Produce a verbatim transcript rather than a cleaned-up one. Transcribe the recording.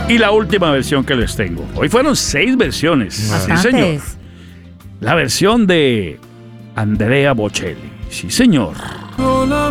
y la última versión que les tengo. Hoy fueron seis versiones. Sí, señor. La versión de Andrea Bocelli. Sí, señor.